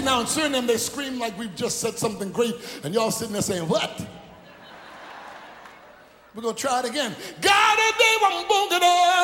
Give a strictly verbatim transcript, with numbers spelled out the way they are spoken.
Now in Suriname, they scream like we've just said something great, and y'all sitting there saying, what? We're going to try it again. God, they want